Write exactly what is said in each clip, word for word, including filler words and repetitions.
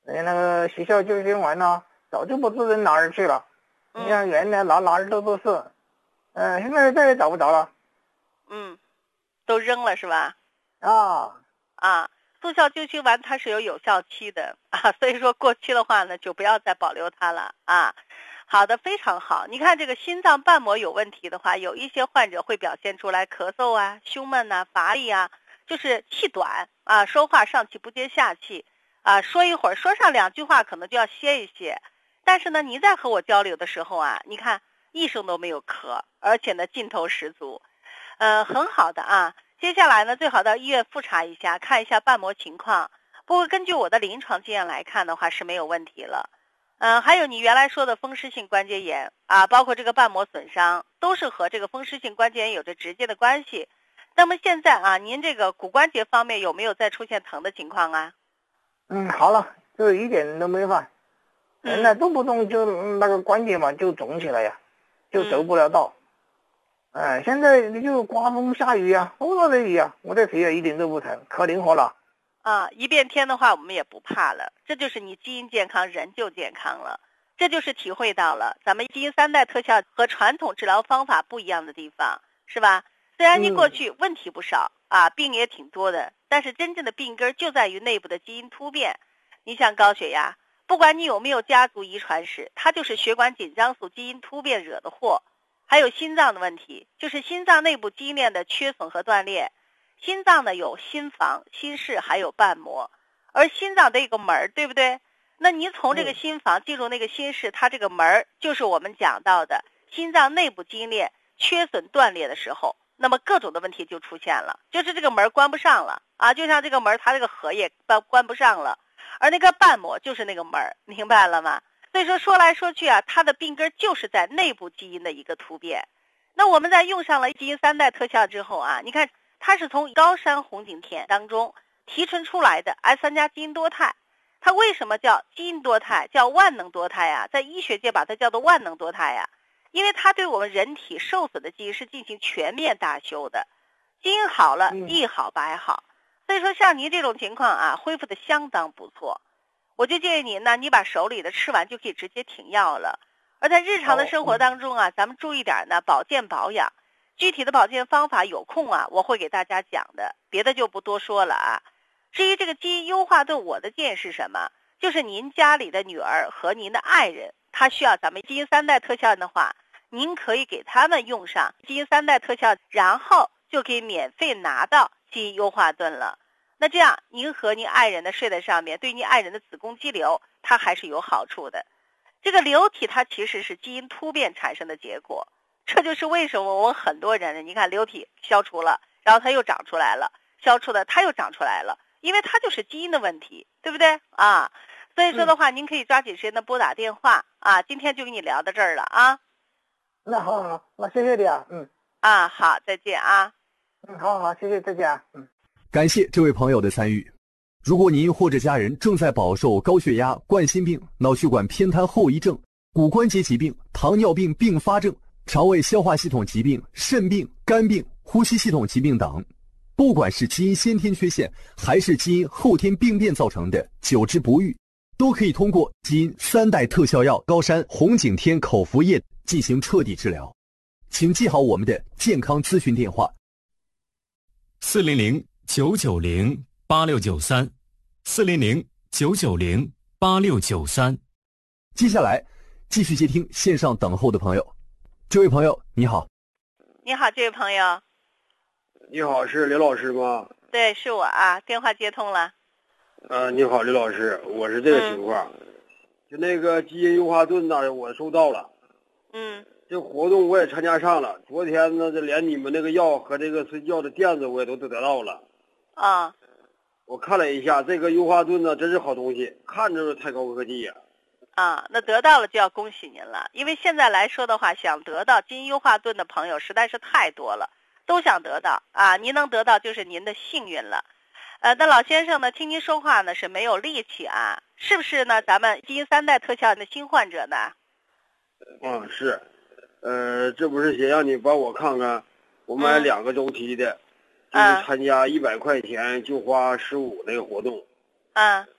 那个学校救心丸呢，早就不知扔哪儿去了。 嗯、 你像原来哪哪儿都都是，嗯、呃，现在再也找不着了。 嗯，都扔了是吧？ 啊啊，速效救心丸它是有有效期的啊，所以说过期的话呢，就不要再保留它了啊。好的，非常好。你看这个心脏瓣膜有问题的话，有一些患者会表现出来咳嗽啊、胸闷啊、乏力啊，就是气短啊，说话上气不接下气啊，说一会儿说上两句话可能就要歇一歇。但是呢，您在和我交流的时候啊，你看一声都没有咳，而且呢劲头十足，呃，很好的啊。接下来呢，最好到医院复查一下，看一下瓣膜情况。不过根据我的临床经验来看的话是没有问题了。嗯、呃，还有你原来说的风湿性关节炎啊，包括这个瓣膜损伤，都是和这个风湿性关节炎有着直接的关系。那么现在啊，您这个骨关节方面有没有再出现疼的情况啊？ 嗯，好了，就一点都没犯。嗯，那动不动就那个关节嘛就肿起来呀，就走不了道。哎、嗯呃，现在就刮风下雨呀，多大的雨呀，我这腿也一点都不疼，可灵活了。 啊，一变天的话我们也不怕了，这就是你基因健康，人就健康了。这就是体会到了咱们基因三代特效和传统治疗方法不一样的地方，是吧？虽然你过去问题不少、嗯、啊，病也挺多的，但是真正的病根就在于内部的基因突变。你像高血压，不管你有没有家族遗传史，它就是血管紧张素基因突变惹的祸。还有心脏的问题，就是心脏内部基因链的缺损和断裂。心脏呢有心房、心室还有瓣膜，而心脏的一个门，对不对？那你从这个心房进入那个心室，它这个门就是我们讲到的心脏内部基因链缺损断裂的时候，那么各种的问题就出现了，就是这个门关不上了啊，就像这个门它这个合也关关不上了，而那个瓣膜就是那个门，明白了吗？所以说说来说去啊，它的病根就是在内部基因的一个突变。那我们在用上了基因三代特效之后啊，你看它是从高山红景天当中提纯出来的 S 三 加基因多肽。它为什么叫基因多肽，叫万能多肽啊？在医学界把它叫做万能多肽啊，因为它对我们人体受损的基因是进行全面大修的，基因好了，一好百好。所以说像您这种情况啊，恢复的相当不错。我就建议您呢，你把手里的吃完就可以直接停药了。而在日常的生活当中啊，咱们注意点呢，保健保养。具体的保健方法有空啊，我会给大家讲的，别的就不多说了啊。至于这个基因优化对我的建议是什么？就是您家里的女儿和您的爱人，他需要咱们基因三代特效的话，您可以给他们用上基因三代特效，然后就可以免费拿到基因优化盾了。那这样您和您爱人的睡在上面，对您爱人的子宫肌瘤它还是有好处的。这个瘤体它其实是基因突变产生的结果，这就是为什么我们很多人，你看瘤体消除了，然后它又长出来了，消除了它又长出来了，因为它就是基因的问题，对不对啊？所以说的话、嗯、您可以抓紧时间的拨打电话啊，今天就跟你聊到这儿了啊。 那好好，那谢谢你啊。嗯啊，好，再见啊。 嗯，好好，谢谢，再见啊。嗯， 感谢这位朋友的参与。如果您或者家人正在饱受高血压、冠心病、脑血管偏瘫后遗症、骨关节疾病、糖尿病并发症、肠胃消化系统疾病、肾病、肝病、呼吸系统疾病等，不管是基因先天缺陷还是基因后天病变造成的久治不愈，都可以通过基因三代特效药高山红景天口服液进行彻底治疗。请记好我们的健康咨询电话： 四零零九九零八六九三，四零零九九零八六九三。 接下来继续接听线上等候的朋友。这位朋友你好。 你好，这位朋友。 你好，是刘老师吗？ 对，是我啊，电话接通了。 呃，你好，刘老师，我是这个情况，嗯、就那个基因优化盾呢，我收到了。 嗯。 这活动我也参加上了，昨天呢，这连你们那个药和这个睡觉的垫子我也都得到了。 啊。 我看了一下，这个优化盾呢，真是好东西，看着太高科技呀。 啊，那得到了就要恭喜您了，因为现在来说的话，想得到基因优化盾的朋友实在是太多了，都想得到啊，您能得到就是您的幸运了。呃，那老先生呢，听您说话呢是没有力气啊，是不是呢？咱们基因三代特效的新患者呢？ 嗯，是，呃，这不是想让你帮我看看，我买两个周期的， 嗯、 就是参加一百块钱就花十五那个活动。 嗯。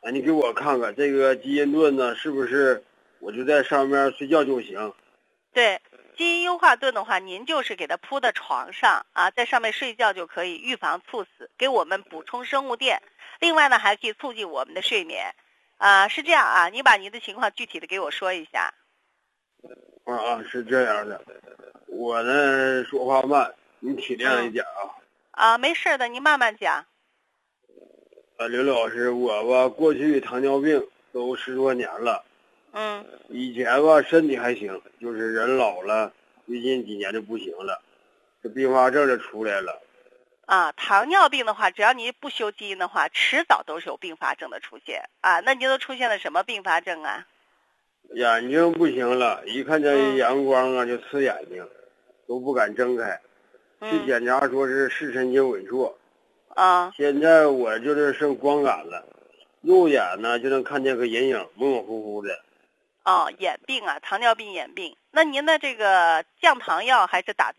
啊，你给我看看这个基因盾呢，是不是我就在上面睡觉就行？ 对，基因优化盾的话，您就是给它铺在床上啊，在上面睡觉就可以预防猝死，给我们补充生物电。另外呢，还可以促进我们的睡眠。啊，是这样啊，你把您的情况具体的给我说一下。 啊啊，是这样的，我呢说话慢，你体谅一点啊。 啊，没事的，您慢慢讲。 啊，刘老师，我吧过去糖尿病都十多年了。 嗯。 以前吧身体还行，就是人老了，最近几年就不行了，这并发症就出来了。 啊，糖尿病的话，只要你不修基因的话，迟早都是有并发症的出现啊。那您都出现了什么并发症啊？ 眼睛不行了，一看见阳光啊就刺眼睛，都不敢睁开。去检查说是视神经萎缩。 啊。 现在我就是剩光感了，右眼呢就能看见个人影，模模糊糊的。 哦，眼病啊，糖尿病眼病。那您的这个降糖药还是打